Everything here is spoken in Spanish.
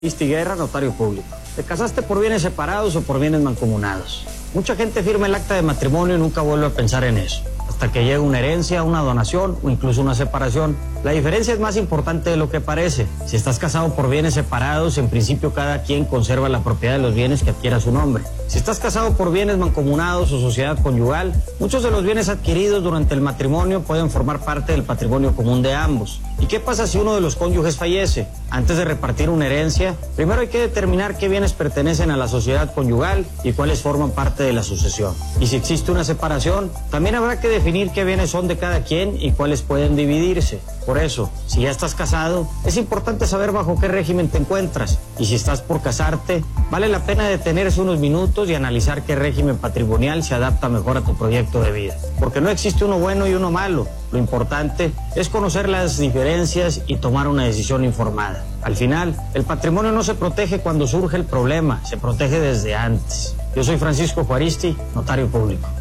Guerra, notario público. ¿Te casaste por bienes separados o por bienes mancomunados? Mucha gente firma el acta de matrimonio y nunca vuelve a pensar en eso, hasta que llega una herencia, una donación o incluso una separación. La diferencia es más importante de lo que parece. Si estás casado por bienes separados, en principio cada quien conserva la propiedad de los bienes que adquiera su nombre. Si estás casado por bienes mancomunados o sociedad conyugal, muchos de los bienes adquiridos durante el matrimonio pueden formar parte del patrimonio común de ambos. ¿Y qué pasa si uno de los cónyuges fallece? Antes de repartir una herencia, primero hay que determinar qué bienes pertenecen a la sociedad conyugal y cuáles forman parte de la sucesión. Y si existe una separación, también habrá que definir qué bienes son de cada quien y cuáles pueden dividirse. Por eso, si ya estás casado, es importante saber bajo qué régimen te encuentras. Y si estás por casarte, vale la pena detenerse unos minutos y analizar qué régimen patrimonial se adapta mejor a tu proyecto de vida. Porque no existe uno bueno y uno malo. Lo importante es conocer las diferencias y tomar una decisión informada. Al final, el patrimonio no se protege cuando surge el problema, se protege desde antes. Yo soy Francisco Juaristi, notario público.